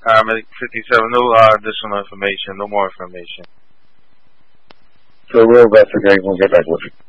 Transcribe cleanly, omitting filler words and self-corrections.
Medic 57, no additional information, no more information. So we'll investigate and we'll get back with you.